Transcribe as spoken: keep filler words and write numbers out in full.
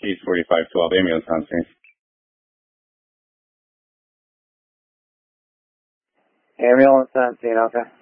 East forty-five twelve, ambulance on scene. Ambulance on scene, okay.